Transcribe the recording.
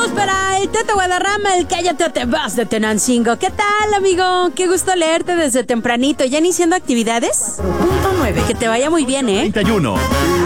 Saludos para el Teto Guadarrama, el Cállate o te vas de Tenancingo. ¿Qué tal, amigo? Qué gusto leerte desde tempranito. ¿Ya iniciando actividades? 4.9. Que te vaya muy bien, ¿eh? 31.